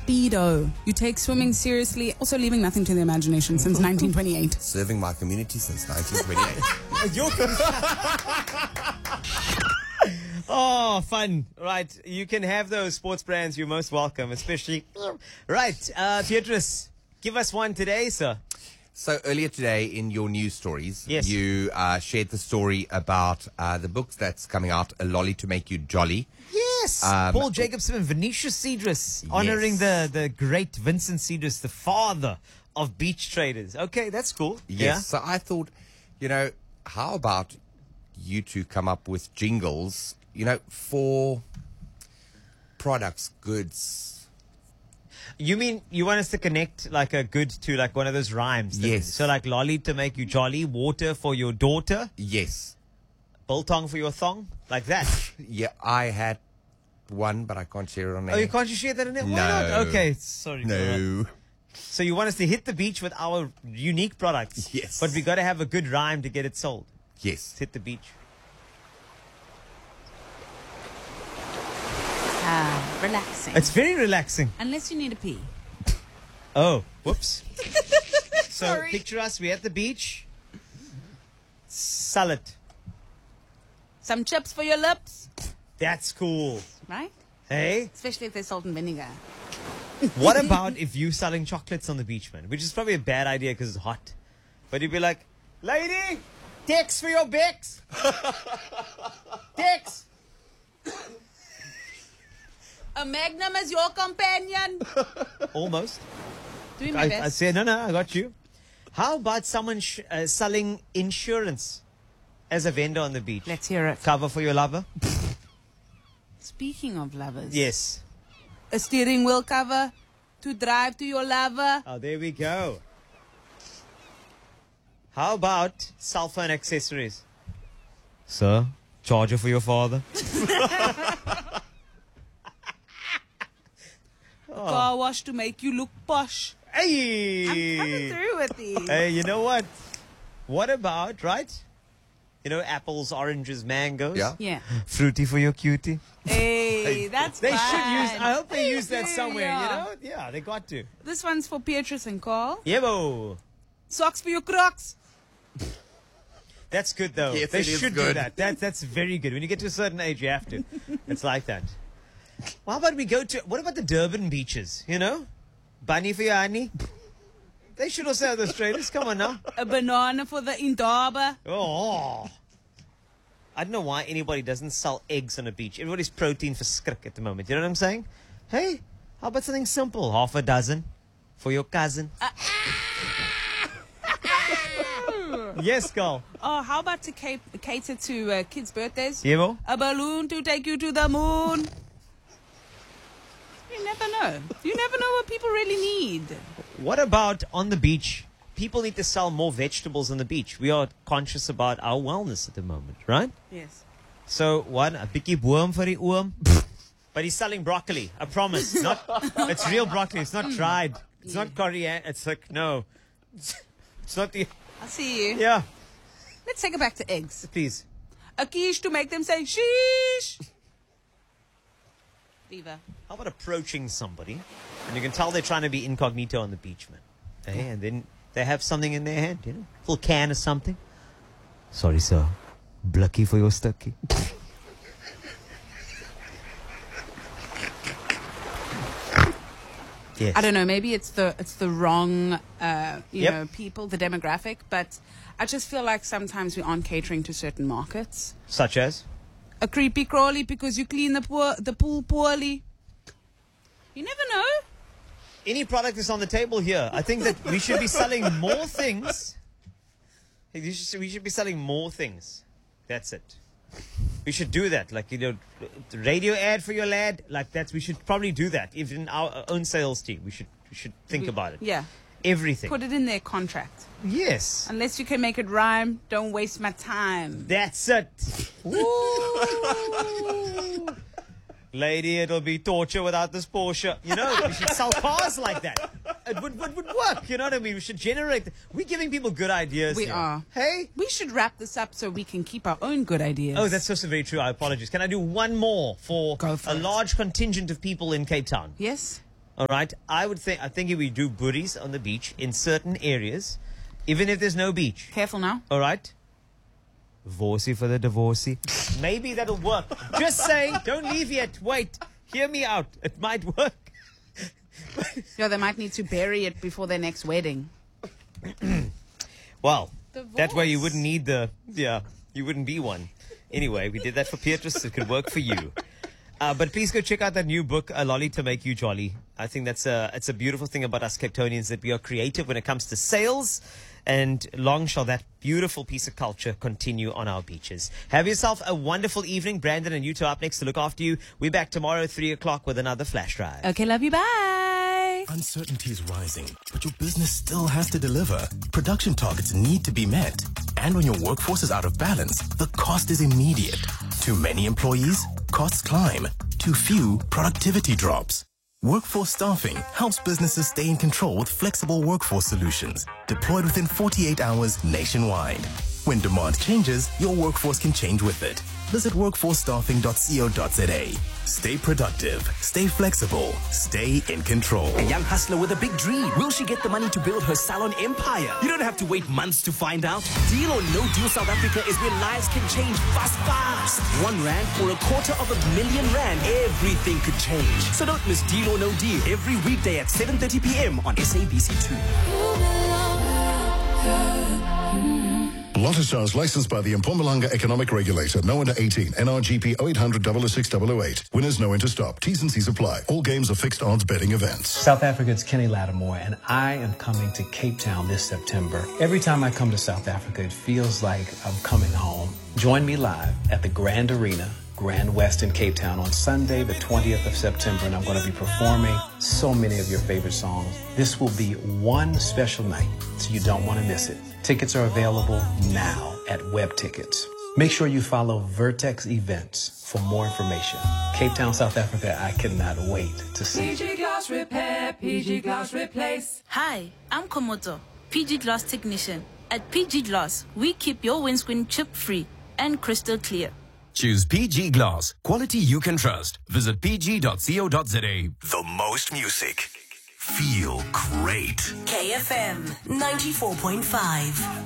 Speedo. You take swimming seriously, also leaving nothing to the imagination since 1928. Serving my community since 1928. Oh, fun. Right. You can have those sports brands. You're most welcome, especially. Right. Beatrice, give us one today, sir. So earlier today in your news stories, Yes. you shared the story about the books that's coming out, A Lolly to Make You Jolly. Yes. Paul Jacobson and Venetia Cedrus, honoring the great Vincent Cedrus, the father of beach traders. Okay, that's cool. Yes. So I thought, how about you two come up with jingles, for products, goods. You mean you want us to connect like a good to like one of those rhymes? Yes. So like lolly to make you jolly, water for your daughter, Yes. biltong for your thong, like that. Yeah, I had one, but I can't share it on Oh, air. can't you share that in it? Why No. not? Okay, sorry. No. So you want us to hit the beach with our unique products? Yes. But we got to have a good rhyme to get it sold. Yes. Let's hit the beach. Relaxing. It's very relaxing. Unless you need a pee. Oh, whoops. So Sorry. picture us, we're at the beach. Salad. Some chips for your lips, That's cool. right? Hey? Especially if they're salt and vinegar. What about if you selling chocolates on the beach, man? Which is probably a bad idea because it's hot. But you'd be like, lady, Tex for your Bex. Tex. A magnum as your companion. Almost. Doing my I best. said, no, I got you. How about someone selling insurance as a vendor on the beach? Let's hear it. Cover for your lover? Speaking of lovers. Yes. A steering wheel cover to drive to your lover. Oh, there we go. How about cell phone accessories? Sir, charger for your father? Car wash to make you look posh. Hey! I'm coming through with these. Hey, you know what? What about, right? Apples, oranges, mangoes. Yeah. Yeah. Fruity for your cutie. Hey, that's They fun. should use, I hope they use that do, somewhere, yeah. Yeah, they got to. This one's for Beatrice and Carl. Yebo. Socks for your Crocs. That's good, though. Yes, they it is should do good. that. That's very good. When you get to a certain age, you have to. It's like that. Well, how about we go to, what about the Durban beaches, Bunny for your honey? They should also have those traders. Come on now. A banana for the Indaba. Oh. I don't know why anybody doesn't sell eggs on a beach. Everybody's protein for skrik at the moment. You know what I'm saying? Hey, how about something simple? Half a dozen for your cousin. Yes, girl. Oh, how about to cater to kids' birthdays? Yebo? A balloon to take you to the moon. You never know. You never know what people really need. What about on the beach? People need to sell more vegetables on the beach. We are conscious about our wellness at the moment, right? Yes. So, one, a bietjie boom for the oom. But he's selling broccoli. I promise. It's real broccoli. It's not dried. It's not coriander. It's like, no. It's not the... I'll see you. Yeah, Let's take it back to eggs. please. A quiche to make them say sheesh. Viva. How about approaching somebody and you can tell they're trying to be incognito on the beach, man. Hey, and then they have something in their hand, a little can or something. Sorry, sir. Blikkie for your stukkie. Yes. I don't know. Maybe it's the wrong, Yep. people, the demographic. But I just feel like sometimes we aren't catering to certain markets. Such as? A creepy crawly because you clean the pool poorly. You never know. Any product is on the table here. I think that we should be selling more things. We should be selling more things. That's it. We should do that. Like, the radio ad for your lad. Like that. We should probably do that. Even in our own sales team. We should think about it. Yeah. Everything. Put it in their contract. Yes. Unless you can make it rhyme, don't waste my time. That's it. Ooh. Lady, it'll be torture without this Porsche. We should sell cars like that. It would work. You know what I mean? We should generate. We're giving people good ideas. We here. are. Hey? We should wrap this up so we can keep our own good ideas. Oh, that's also very true. I apologize. Can I do one more for Go for a it. large contingent of people in Cape Town? Yes? All right. I think if we do buddies on the beach in certain areas, even if there's no beach. Careful now. All right. Divorcee for the divorcee. Maybe that'll work. Just saying. Don't leave yet. Wait. Hear me out. It might work. Yeah, they might need to bury it before their next wedding. Well, that way you Divorce. wouldn't need you wouldn't be one. Anyway, we did that for Beatrice. It could work for you. But please go check out that new book, A Lolly to Make You Jolly. I think it's a beautiful thing about us Cape Townians, that we are creative when it comes to sales. And long shall that beautiful piece of culture continue on our beaches. Have yourself a wonderful evening. Brandon and Yuto up next to look after you. We're back tomorrow, 3 o'clock, with another Flash Drive. Okay, love you. Bye. Uncertainty is rising, but your business still has to deliver. Production targets need to be met. And when your workforce is out of balance, the cost is immediate. Too many employees? Costs climb. Too few? Productivity drops. Workforce Staffing helps businesses stay in control with flexible workforce solutions, deployed within 48 hours nationwide. When demand changes, your workforce can change with it. Visit workforcestaffing.co.za. Stay productive, stay flexible, stay in control. A young hustler with a big dream. Will she get the money to build her salon empire? You don't have to wait months to find out. Deal or No Deal South Africa is where lives can change fast. R1 or R250,000, everything could change. So don't miss Deal or No Deal every weekday at 7:30 p.m. on SABC2. Lotto Stars licensed by the Mpumalanga Economic Regulator. No under 18. NRGP 0800 006 008. Winners no enter stop. T's and C's apply. All games are fixed odds betting events. South Africa's Kenny Lattimore, and I am coming to Cape Town this September. Every time I come to South Africa, it feels like I'm coming home. Join me live at the Grand Arena, Grand West in Cape Town on Sunday, the 20th of September, and I'm going to be performing so many of your favorite songs. This will be one special night, so you don't want to miss it. Tickets are available now at Web Tickets. Make sure you follow Vertex Events for more information. Cape Town, South Africa, I cannot wait to see you. PG Glass Repair, PG Glass Replace. Hi, I'm Komoto, PG Glass Technician. At PG Glass, we keep your windscreen chip-free and crystal clear. Choose PG Glass. Quality you can trust. Visit pg.co.za. The most music. Feel great. KFM 94.5.